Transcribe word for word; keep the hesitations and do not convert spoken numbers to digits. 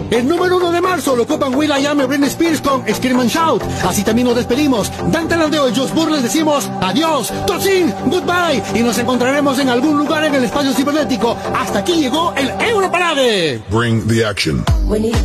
El número uno de marzo lo copan will.i.am y Britney Spears con Scream and Shout. Así también nos despedimos. Dante Landeo y Josh Burr les decimos adiós, tosin, goodbye. Y nos encontraremos en algún lugar en el espacio cibernético. Hasta aquí llegó el Europarade. Bring the action.